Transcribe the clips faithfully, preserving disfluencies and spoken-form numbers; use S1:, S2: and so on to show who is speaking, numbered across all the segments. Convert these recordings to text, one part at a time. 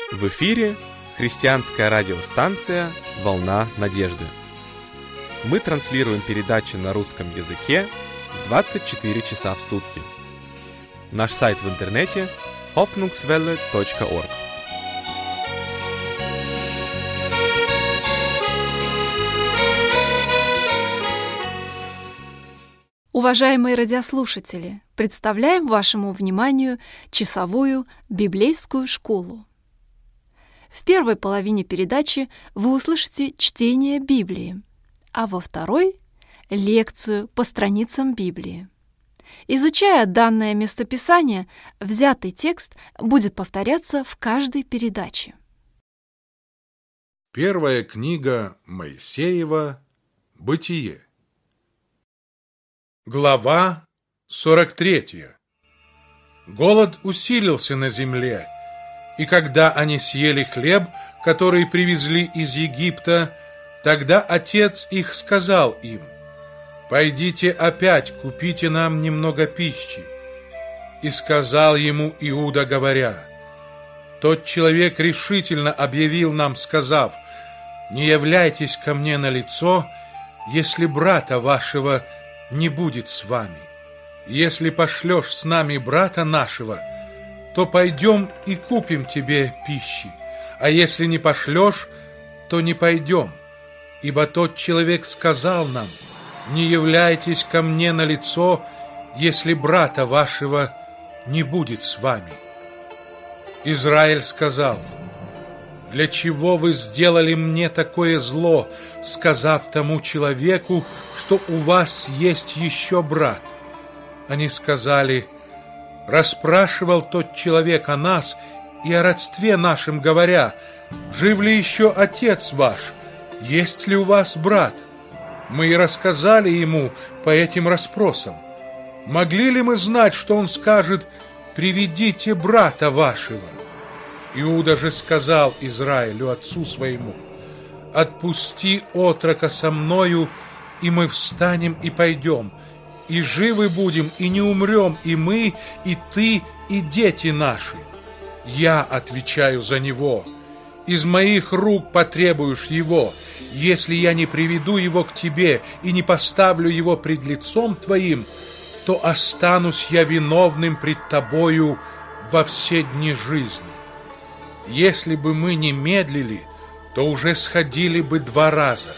S1: В эфире христианская радиостанция «Волна надежды». Мы транслируем передачи на русском языке двадцать четыре часа в сутки. Наш сайт в интернете hoffnungswelle точка org.
S2: Уважаемые радиослушатели, представляем вашему вниманию часовую библейскую школу. В первой половине передачи вы услышите чтение Библии, а во второй – лекцию по страницам Библии. Изучая данное местописание, взятый текст будет повторяться в каждой передаче.
S3: Первая книга Моисеева «Бытие». Глава сорок третья. Голод усилился на земле, и когда они съели хлеб, который привезли из Египта, тогда отец их сказал им: «Пойдите опять купите нам немного пищи». И сказал ему Иуда, говоря: «Тот человек решительно объявил нам, сказав: не являйтесь ко мне на лицо, если брата вашего не будет с вами. Если пошлешь с нами брата нашего, то пойдем и купим тебе пищи, а если не пошлешь, то не пойдем. Ибо тот человек сказал нам: не являйтесь ко мне на лицо, если брата вашего не будет с вами». Израиль сказал: «Для чего вы сделали мне такое зло, сказав тому человеку, что у вас есть еще брат?» Они сказали: «Расспрашивал тот человек о нас и о родстве нашем, говоря: жив ли еще отец ваш? Есть ли у вас брат?» Мы и рассказали ему по этим расспросам. Могли ли мы знать, что он скажет: «Приведите брата вашего»? Иуда же сказал Израилю, отцу своему: «Отпусти отрока со мною, и мы встанем и пойдем, и живы будем, и не умрем, и мы, и ты, и дети наши. Я отвечаю за него. Из моих рук потребуешь его. Если я не приведу его к тебе и не поставлю его пред лицом твоим, то останусь я виновным пред тобою во все дни жизни. Если бы мы не медлили, то уже сходили бы два раза».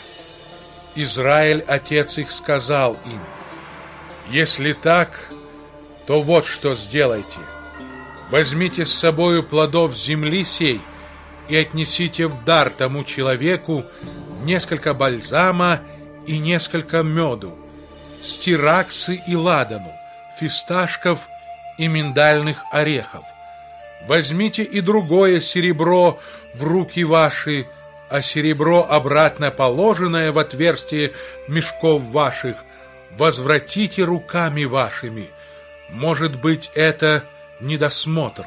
S3: Израиль, отец их, сказал им: «Если так, то вот что сделайте. Возьмите с собою плодов земли сей и отнесите в дар тому человеку несколько бальзама и несколько меду, стираксы и ладану, фисташков и миндальных орехов. Возьмите и другое серебро в руки ваши, а серебро, обратно положенное в отверстие мешков ваших, возвратите руками вашими. Может быть, это недосмотр.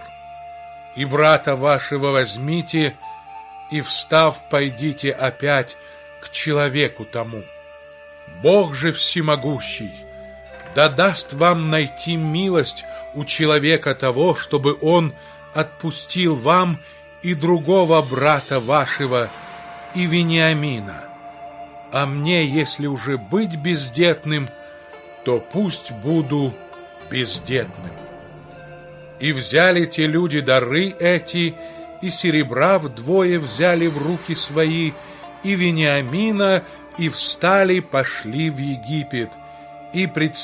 S3: И брата вашего возьмите, и, встав, пойдите опять к человеку тому. Бог же всемогущий да даст вам найти милость у человека того, чтобы он отпустил вам и другого брата вашего, и Вениамина. А мне, если уже быть бездетным, то пусть буду бездетным». И взяли те люди дары эти, и серебра вдвое взяли в руки свои, и Вениамина, и встали, пошли в Египет, и пред